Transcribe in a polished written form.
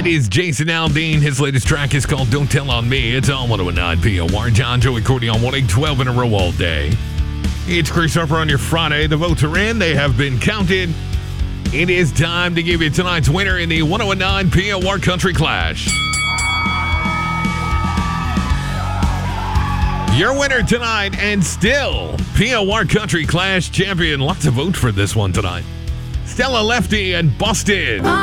That is Jason Aldean. His latest track is called Don't Tell on Me. It's on 109 POR. John, Joey, Courtney on 1-8-12 in a row all day. It's Chris Harper on your Friday. The votes are in. They have been counted. It is time to give you tonight's winner in the 109 POR Country Clash. Your winner tonight, and still POR Country Clash champion. Lots of votes for this one tonight. Stella Lefty and Busted.